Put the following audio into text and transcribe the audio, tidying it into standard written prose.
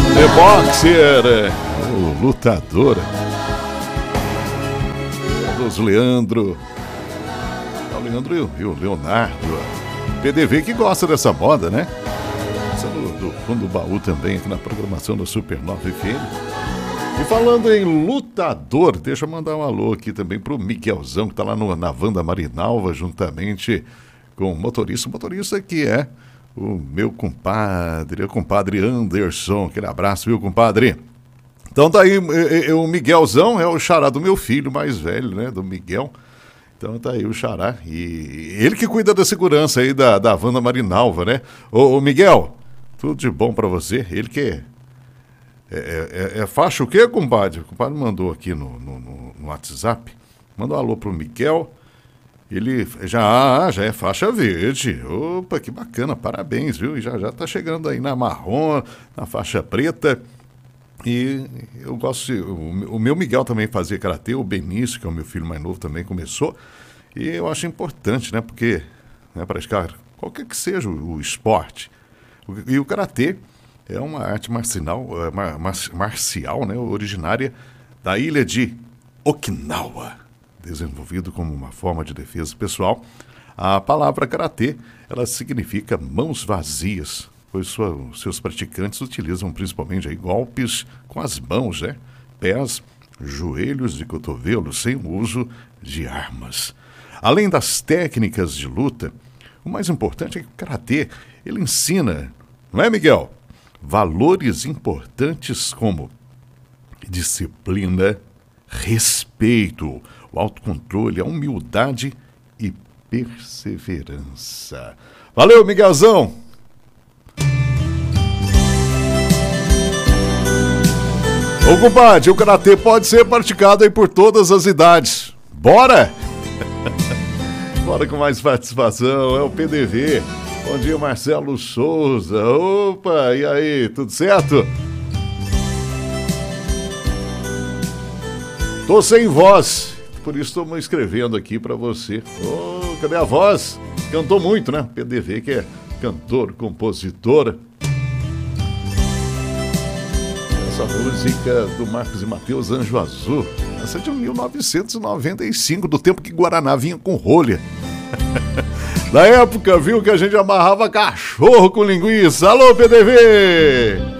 The Boxer, o lutador. Os Leandro. O Leandro e o Leonardo. PDV que gosta dessa moda, né? Isso é do fundo do baú também, aqui na programação da Supernova FM. E falando em lutador, deixa eu mandar um alô aqui também pro Miguelzão, que tá lá na Wanda Marinalva, juntamente com o motorista que é o meu compadre, o compadre Anderson. Aquele abraço, viu, compadre? Então tá aí, o Miguelzão é o xará do meu filho mais velho, né, do Miguel. Então tá aí o xará, e ele que cuida da segurança aí da Wanda Marinalva, né? Ô Miguel, tudo de bom pra você, ele que é faixa o quê, compadre? O compadre mandou aqui no WhatsApp, mandou um alô pro Miguel, ele já é faixa verde. Opa, que bacana, parabéns, viu? E já tá chegando aí na marrom, na faixa preta. E eu gosto, o meu Miguel também fazia karatê, o Benício, que é o meu filho mais novo, também começou. E eu acho importante, né? Porque, né, praticar qualquer que seja o esporte. E o karatê é uma arte marcial, né, originária da ilha de Okinawa, desenvolvido como uma forma de defesa pessoal. A palavra karatê, ela significa mãos vazias, pois seus praticantes utilizam principalmente aí golpes com as mãos, né? Pés, joelhos e cotovelos, sem o uso de armas. Além das técnicas de luta, o mais importante é que o karatê, ele ensina, não é, Miguel? Valores importantes como disciplina, respeito, o autocontrole, a humildade e perseverança. Valeu, Miguelzão! Ô, compadre, o karatê pode ser praticado aí por todas as idades. Bora? Bora com mais participação, é o PDV. Bom dia, Marcelo Souza. Opa, e aí, tudo certo? Tô sem voz, por isso estou escrevendo aqui pra você. Cadê a voz? Cantou muito, né? PDV, que é cantor, compositora. Essa música do Marcos e Mateus, Anjo Azul. Essa é de 1995, do tempo que Guaraná vinha com rolha. Na época, viu, que a gente amarrava cachorro com linguiça. Alô, PDV!